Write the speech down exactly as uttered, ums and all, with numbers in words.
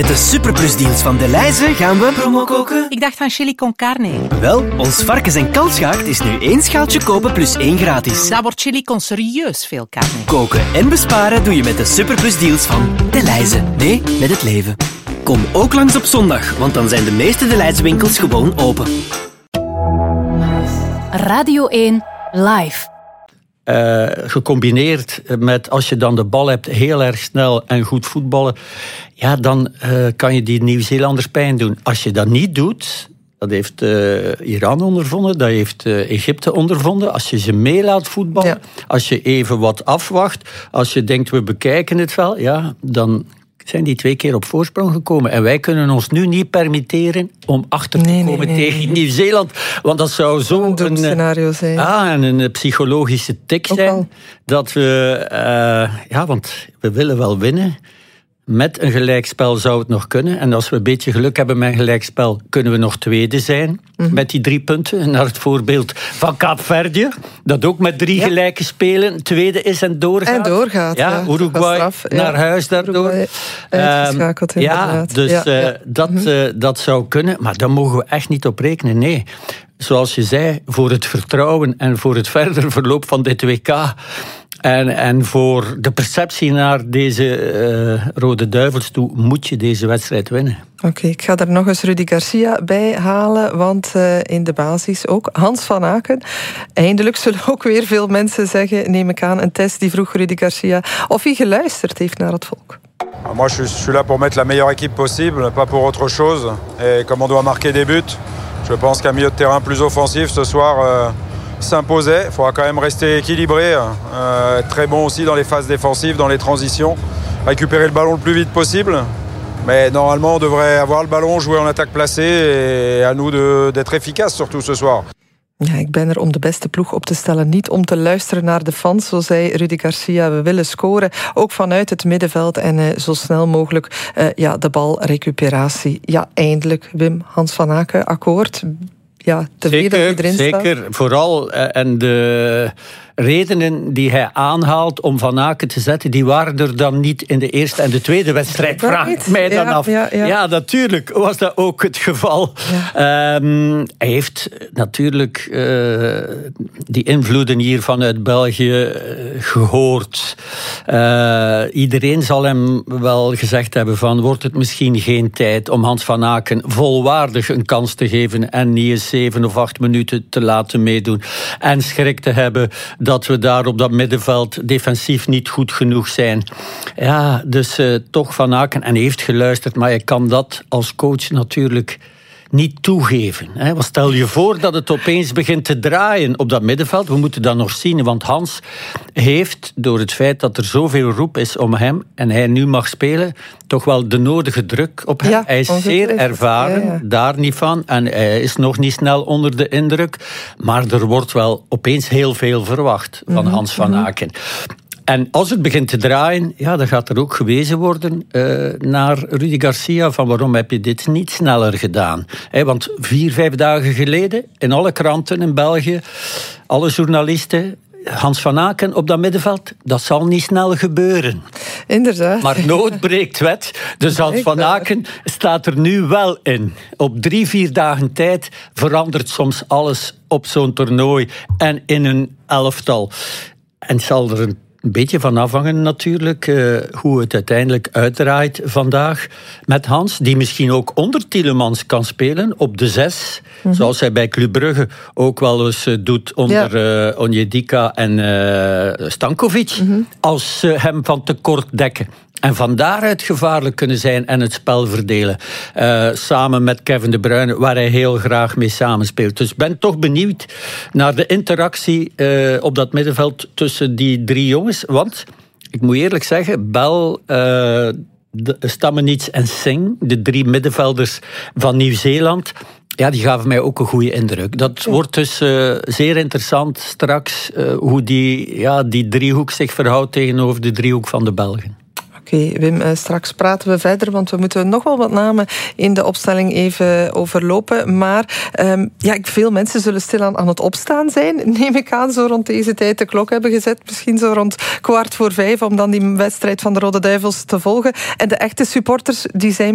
Met de superplusdeals van Delhaize gaan we promo koken. Ik dacht van chili con carne. Wel, ons varkens- en kalfsgaard is nu één schaaltje kopen plus één gratis. Dat wordt chili con serieus veel carne. Koken en besparen doe je met de superplusdeals van Delhaize. Nee, met het leven. Kom ook langs op zondag, want dan zijn de meeste Delhaize winkels gewoon open. Radio één Live. Uh, gecombineerd met, als je dan de bal hebt, heel erg snel en goed voetballen, ja, dan uh, kan je die Nieuw-Zeelanders pijn doen. Als je dat niet doet, dat heeft uh, Iran ondervonden, dat heeft uh, Egypte ondervonden. Als je ze mee laat voetballen, ja. Als je even wat afwacht, als je denkt, we bekijken het wel, ja, dan zijn die twee keer op voorsprong gekomen. En wij kunnen ons nu niet permitteren om achter te nee, komen nee, nee, tegen nee. Nieuw-Zeeland. Want dat zou zo een, een scenario zijn. Ah, en een psychologische tik zijn. Dat we... Uh, ja, want we willen wel winnen. Met een gelijkspel zou het nog kunnen. En als we een beetje geluk hebben met een gelijkspel, kunnen we nog tweede zijn. Mm-hmm. Met die drie punten. Naar het voorbeeld van Kaapverdië. Dat ook met drie ja. gelijke spelen tweede is en doorgaat. En doorgaat. Ja, ja. Uruguay straf, naar ja. huis daardoor. Uitgeschakeld um, ja, dus ja, uh, ja. Dat, mm-hmm. uh, dat zou kunnen. Maar daar mogen we echt niet op rekenen. Nee. Zoals je zei, voor het vertrouwen en voor het verder verloop van dit W K... En, en voor de perceptie naar deze uh, Rode Duivels toe moet je deze wedstrijd winnen. Oké, okay, ik ga er nog eens Rudy Garcia bij halen, want uh, in de basis ook Hans van Aken. Eindelijk zullen ook weer veel mensen zeggen, neem ik aan, een test die vroeg Rudy Garcia of hij geluisterd heeft naar het volk. Moi, je suis, je suis là pour mettre la meilleure équipe possible, pas pour autre chose. Et comme on doit marquer des buts, je pense qu'un milieu de terrain plus offensif ce soir... Uh, s'imposait. Il faudra quand même rester équilibré, euh, être très bon aussi dans les phases défensives, dans les transitions, récupérer le ballon le plus vite possible. Mais normalement, on devrait avoir le ballon, jouer en attaque placée et à nous de, d'être efficaces surtout ce soir. Ja, ik ben er om de beste ploeg op te stellen, niet om te luisteren naar de fans, zo zei Rudy Garcia. We willen scoren, ook vanuit het middenveld en uh, zo snel mogelijk uh, ja, de balrecuperatie. Ja, eindelijk, Wim, Hans van Aken, akkoord. Ja, zeker, zeker. Vooral, en de redenen die hij aanhaalt om Van Aken te zetten, die waren er dan niet in de eerste en de tweede wedstrijd. Vraag ik mij dan ja, af. Ja, ja. ja, natuurlijk was dat ook het geval. Ja. Um, hij heeft natuurlijk uh, die invloeden hier vanuit België uh, gehoord. Uh, iedereen zal hem wel gezegd hebben van, wordt het misschien geen tijd om Hans Van Aken volwaardig een kans te geven en niet eens zeven of acht minuten te laten meedoen. En schrik te hebben dat we daar op dat middenveld defensief niet goed genoeg zijn. Ja, dus uh, toch Van Aken, en hij heeft geluisterd, maar je kan dat als coach natuurlijk niet toegeven. Hè. Want stel je voor dat het opeens begint te draaien op dat middenveld. We moeten dat nog zien, want Hans heeft, door het feit dat er zoveel roep is om hem en hij nu mag spelen, toch wel de nodige druk op hem. Ja, hij is zeer ervaren, ja, ja. daar niet van. En hij is nog niet snel onder de indruk. Maar er wordt wel opeens heel veel verwacht van mm-hmm. Hans van Aken. En als het begint te draaien, ja, dan gaat er ook gewezen worden uh, naar Rudy Garcia van waarom heb je dit niet sneller gedaan. He, want vier, vijf dagen geleden, in alle kranten in België, alle journalisten, Hans van Aken op dat middenveld, dat zal niet snel gebeuren. Inderdaad. Maar nood breekt wet. Dus Hans van Aken staat er nu wel in. Op drie, vier dagen tijd verandert soms alles op zo'n toernooi en in een elftal. En zal er een Een beetje van afhangen natuurlijk, uh, hoe het uiteindelijk uitdraait vandaag met Hans, die misschien ook onder Tielemans kan spelen op de zes, mm-hmm. zoals hij bij Club Brugge ook wel eens uh, doet onder ja. uh, Onyedika en uh, Stankovic, mm-hmm. als ze uh, hem van tekort dekken. En van daaruit gevaarlijk kunnen zijn en het spel verdelen. Uh, samen met Kevin De Bruyne, waar hij heel graag mee samenspeelt. Dus ik ben toch benieuwd naar de interactie uh, op dat middenveld tussen die drie jongens. Want, ik moet eerlijk zeggen, Bel, uh, Stammenits en Singh, de drie middenvelders van Nieuw-Zeeland, ja, die gaven mij ook een goede indruk. Dat ja. wordt dus uh, zeer interessant straks, uh, hoe die, ja, die driehoek zich verhoudt tegenover de driehoek van de Belgen. Oké, okay, Wim, uh, straks praten we verder, want we moeten nog wel wat namen in de opstelling even overlopen. Maar um, ja, veel mensen zullen stilaan aan het opstaan zijn, neem ik aan, zo rond deze tijd de klok hebben gezet. Misschien zo rond kwart voor vijf, om dan die wedstrijd van de Rode Duivels te volgen. En de echte supporters, die zijn